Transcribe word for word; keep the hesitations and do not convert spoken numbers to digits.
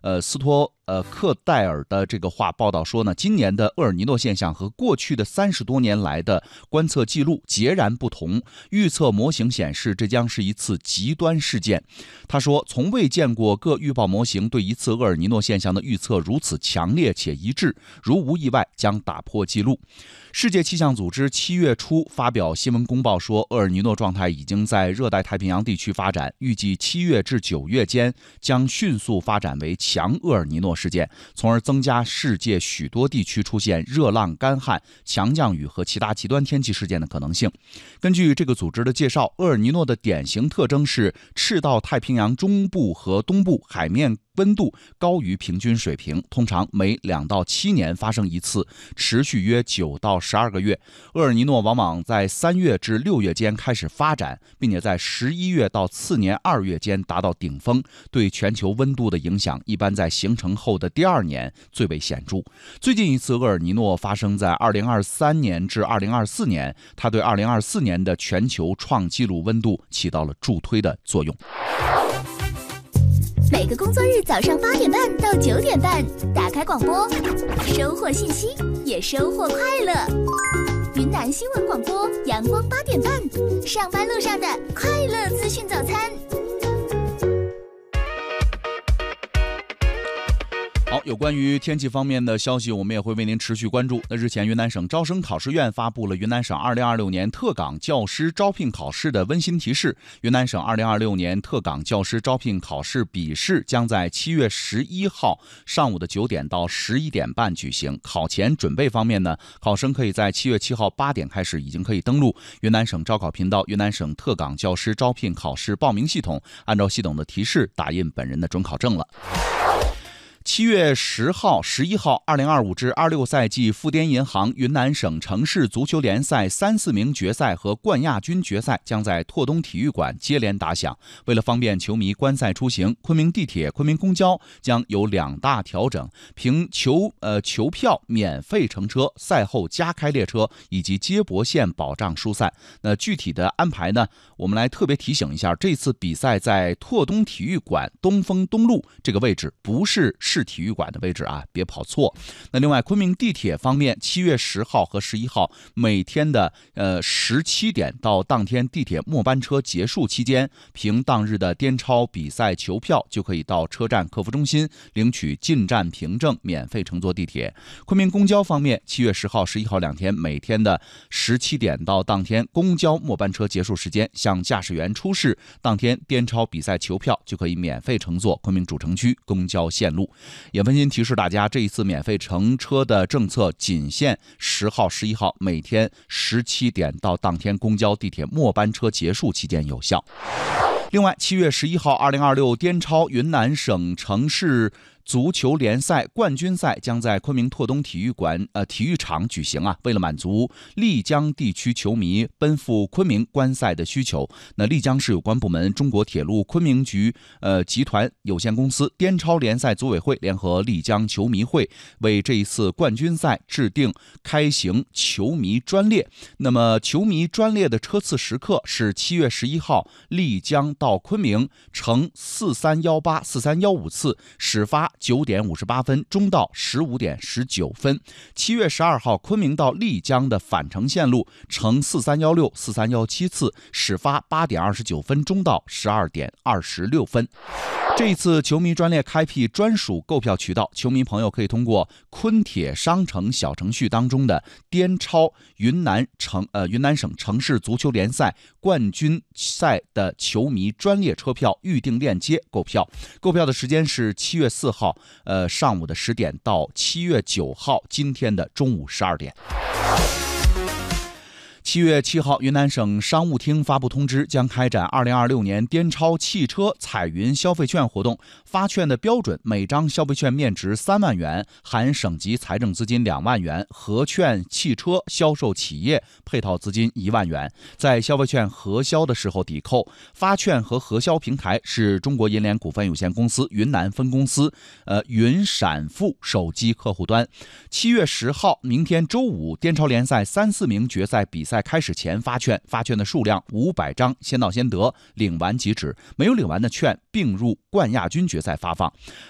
呃斯托呃克戴尔的这个话报道说呢，今年的厄尔尼诺现象和过去的三十多年来的观测记录截然不同，预测模型显示这将是一次极端事件。他说，从未见过各预报模型对一次厄尔尼诺现象的预测如此强烈且一致，如无意外将打破记录。世界气象组织七月初发表新闻公报说，厄尔尼诺状态已经在热带太平洋地区发展，预计七月至九月间将迅速发展为强厄尔尼诺事件，从而增加世界许多地区出现热浪、干旱、强降雨和其他极端天气事件的可能性。根据这个组织的介绍，厄尔尼诺的典型特征是赤道太平洋中部和东部海面温度高于平均水平，通常每两到七年发生一次，持续约九到十二个月。厄尔尼诺往往在三月至六月间开始发展，并且在十一月到次年二月间达到顶峰。对全球温度的影响一般在形成后的第二年最为显著。最近一次厄尔尼诺发生在二零二三年至二零二四年，它对二零二四年的全球创纪录温度起到了助推的作用。 每个工作日早上八点半到九点半，打开广播，收获信息，也收获快乐。云南新闻广播，阳光八点半，上班路上的快乐资讯早餐。 好，有关于天气方面的消息，我们也会为您持续关注。那日前，云南省招生考试院发布了云南省二零二六年特岗教师招聘考试的温馨提示。云南省二零二六年特岗教师招聘考试笔试将在七月十一号上午的九点到十一点半举行。考前准备方面呢，考生可以在七月七号八点开始已经可以登录云南省招考频道云南省特岗教师招聘考试报名系统，按照系统的提示打印本人的准考证了。七月十号、十一号，二零二五至二六赛季富滇银行云南省城市足球联赛三四名决赛和冠亚军决赛将在拓东体育馆接连打响。为了方便球迷观赛出行，昆明地铁、昆明公交将有两大调整：凭球呃球票免费乘车、赛后加开列车以及接驳线保障疏散。那具体的安排呢？我们来特别提醒一下，这次比赛在拓东体育馆东风东路这个位置，不是市体育馆的位置啊，别跑错。那另外，昆明地铁方面，七月十号和十一号每天的呃十七点到当天地铁末班车结束期间，凭当日的滇超比赛球票就可以到车站客服中心领取进站凭证，免费乘坐地铁。昆明公交方面，七月十号、十一号两天每天的十七点到当天公交末班车结束时间，向驾驶员出示当天滇超比赛球票，就可以免费乘坐昆明主城区公交线路。也温馨提示大家，这一次免费乘车的政策仅限十号、十一号每天十七点到当天公交、地铁末班车结束期间有效。另外，七月十一号，二零二六滇超云南省城市足球联赛冠军赛将在昆明拓东体育馆呃体育场举行啊。为了满足丽江地区球迷奔赴昆明观赛的需求，那丽江市有关部门、中国铁路昆明局呃集团有限公司、滇超联赛组委会联合丽江球迷会，为这一次冠军赛制定开行球迷专列。那么球迷专列的车次时刻是七月十一号丽江到昆明乘四三一八、四三一五次，始发九点五十八分，终到十五点十九分。七月十二号，昆明到丽江的返程线路乘四三一六、四三一七次，始发八点二十九分，终到十二点二十六分。这一次球迷专列开辟专属购票渠道，球迷朋友可以通过昆铁商城小程序当中的滇超云南城呃云南省城市足球联赛冠军赛的球迷专列车票预订链接购票。购票的时间是七月四号呃上午的十点到七月九号今天的中午十二点。七月七号，云南省商务厅发布通知，将开展二零二六年滇超汽车彩云消费券活动。发券的标准，每张消费券面值三万元，含省级财政资金两万元，核券汽车销售企业配套资金一万元。在消费券核销的时候抵扣。发券和核销平台是中国银联股份有限公司云南分公司呃云闪付手机客户端。七月十号，明天周五，滇超联赛三四名决赛比赛在开始前发券，发券的数量五百张，先到先得，领完即止。没有领完的券并入冠亚军决赛发放。